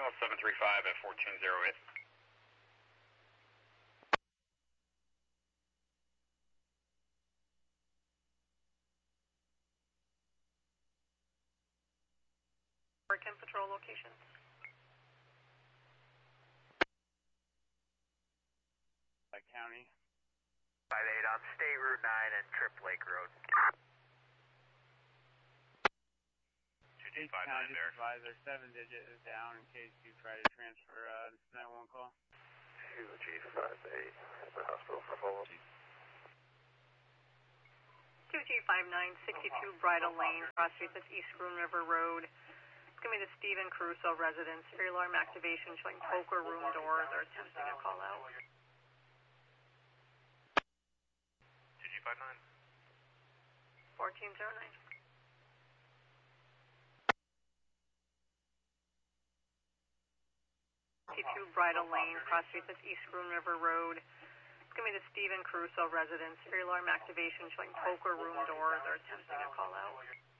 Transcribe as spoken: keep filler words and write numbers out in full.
ambulance seven three five at fourteen oh eight. Working patrol locations. By county. five eight on State Route nine and Trip Lake Road. two D five nine there. Supervisor, seven digit is down in case you try to transfer uh, this nine one call. two G five eight at the hospital for follow-up. two G five nine sixty-two Bridle Lane, Cross Street, that's East Spoon River Road. It's going to be the Stephen Caruso residence. Air alarm activation showing poker room doors. They're attempting a call out. two G five nine. fourteen oh nine. sixty-two Bridle Lane, Cross Street, that's East Spoon River Road. It's going to be the Stephen Caruso residence. Air alarm activation showing poker room doors. They're attempting a call out.